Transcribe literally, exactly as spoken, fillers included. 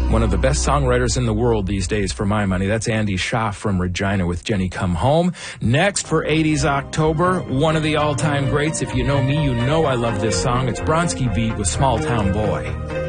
One of the best songwriters in the world these days, for my money. That's Andy Schaaf from Regina with Jenny Come Home. Next, for eighties October, one of the all-time greats. If you know me, you know I love this song. It's Bronski Beat with Small Town Boy.